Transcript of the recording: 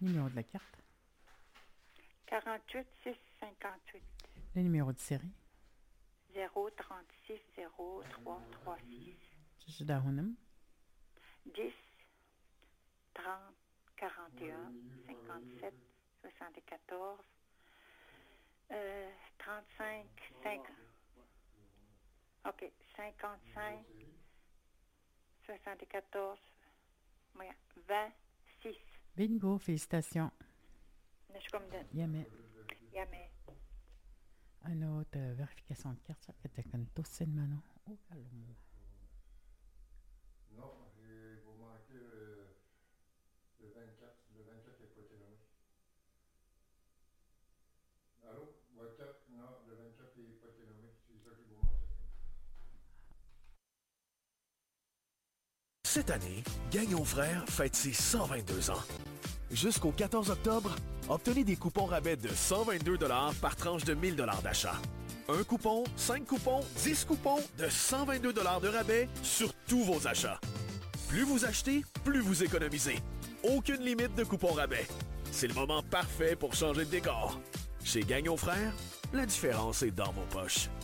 Numéro de la carte. 48 658 Le numéro de série. 036 0336 Jidahunam. 10 30 41 57 74 35 5 OK 55 74 26 Bingo, félicitations. Nashkomden Yamé. Yamé. Une autre vérification de carte, ça peut être un dossier de Manon. Oh, calme. Non, vous manquez le 24. Le 24 n'est pas été nommé. Allô? Votre carte? Non, le 24 n'est pas été nommé. C'est ça qui vous manquait. Cette année, Gagnon Frères fête ses 122 ans. Jusqu'au 14 octobre, obtenez des coupons rabais de 122 $ par tranche de 1000 $ d'achat. Un coupon, 5 coupons, 10 coupons de 122 $ de rabais sur tous vos achats. Plus vous achetez, plus vous économisez. Aucune limite de coupons rabais. C'est le moment parfait pour changer de décor. Chez Gagnon Frères, la différence est dans vos poches.